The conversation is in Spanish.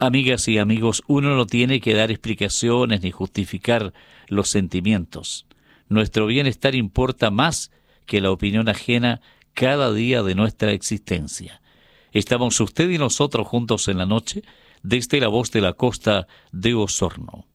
Amigas y amigos, uno no tiene que dar explicaciones ni justificar los sentimientos. Nuestro bienestar importa más que la opinión ajena cada día de nuestra existencia. Estamos usted y nosotros juntos en la noche, desde la voz de la costa de Osorno.